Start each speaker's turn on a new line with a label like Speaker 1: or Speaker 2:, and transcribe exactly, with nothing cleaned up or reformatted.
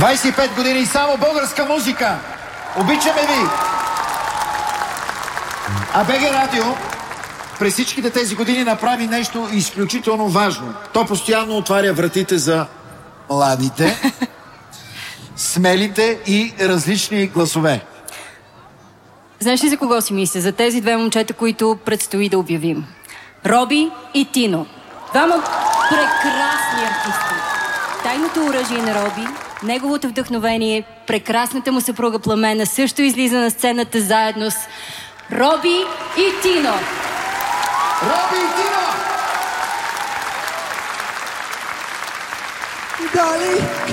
Speaker 1: двайсет и пет години само българска музика. Обичаме ви! А БГ Радио през всичките тези години направи нещо изключително важно. То постоянно отваря вратите за младите, смелите и различни гласове.
Speaker 2: Знаеш ли за кого си мисля? За тези две момчета, които предстои да обявим. Роби и Тино. Двама прекрасни артисти. Тайното оръжие на Роби, неговото вдъхновение, прекрасната му съпруга Пламена също излиза на сцената заедно с Роби и Тино.
Speaker 1: Роби и Тино!
Speaker 3: Дали!